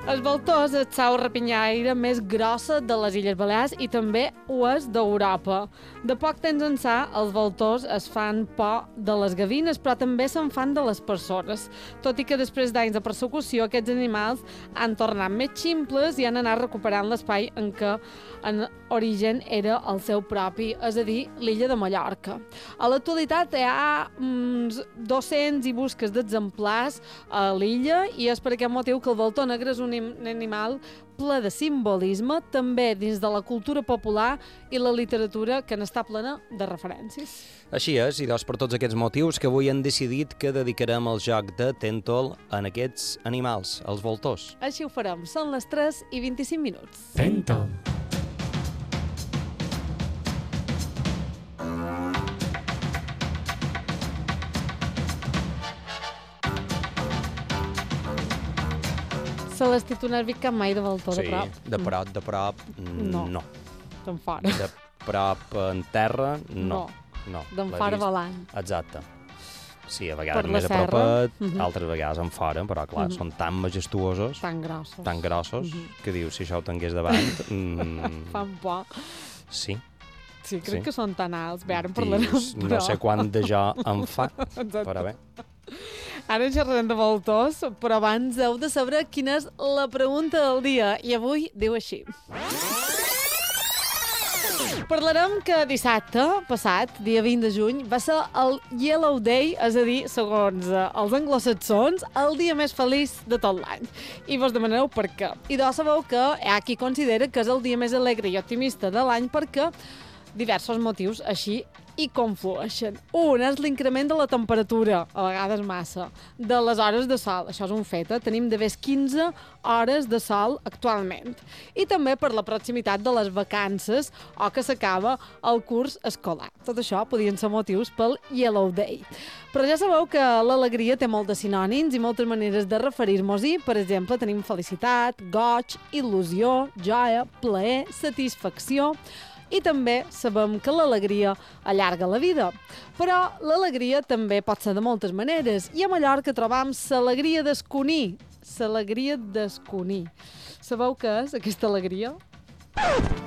El voltor és el sau rapinyaire més grossa de les Illes Balears i també ho és d'Europa. De poc temps ençà, els voltors es fan por de les gavines, però també se'n fan de les persones. Tot i que després d'anys de persecució, aquests animals han tornat més ximples i han anat recuperant l'espai en què en origen era el seu propi, és a dir, l'illa de Mallorca. A l'actualitat hi ha uns 200 i busques d'exemplars a l'illa i és per aquest motiu que el voltor negre és un animal ple de simbolisme, també dins de la cultura popular i la literatura que n'està plena de referències. Així és, i per tots aquests motius que avui han decidit que dedicarem el joc de Tentol en aquests animals, els voltors. Així ho farem. Són les 3:25. Tentol. Celestí, tu n'has vist cap mai de voltor de prop? Sí, de prop, no. D'en fora. De prop en terra, no. D'en fora volant. Exacte. Sí, a vegades Per la més a serra. propet, altres vegades en fora, però clar, són tan majestuosos, Tan grossos. tan grossos, que dius, si això ho tingués davant... Fan por. Sí. Sí, crec Sí. que són tan alts. Bé, ara en parlarem, Dius, però... no sé quant de jo em fa, Exacte. però bé. Ara en xerrarem de voltors, però abans heu de saber quina és la pregunta del dia. I avui diu així. Parlarem que dissabte passat, dia 20 de juny, va ser el Yellow Day, és a dir, segons els anglosaxons, el dia més feliç de tot l'any. I vos demanareu per què. I doncs sabeu que hi ha qui considera que és el dia més alegre i optimista de l'any perquè diversos motius així hi conflueixen. Un és l'increment de la temperatura, a vegades massa, de les hores de sol. Això és un fet, Tenim de més 15 hores de sol actualment. I també per la proximitat de les vacances o que s'acaba el curs escolar. Tot això podien ser motius pel Yellow Day. Però ja sabeu que l'alegria té molts de sinònims i moltes maneres de referir-nos-hi. Per exemple, tenim felicitat, goig, il·lusió, joia, plaer, satisfacció... I també sabem que l'alegria allarga la vida. Però l'alegria també pot ser de moltes maneres. I a Mallorca trobam l'alegria d'esconir. L'alegria d'esconir. Sabeu què és aquesta alegria?